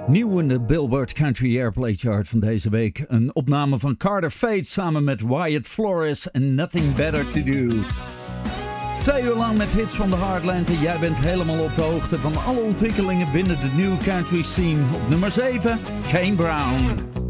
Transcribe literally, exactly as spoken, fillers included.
Nieuw in de Billboard Country Airplay Chart van deze week. Een opname van Carter Fate samen met Wyatt Flores en Nothing Better To Do. Twee uur lang met hits van de Heartland en jij bent helemaal op de hoogte van alle ontwikkelingen binnen de New Country Scene. Op nummer zeven, Kane Brown.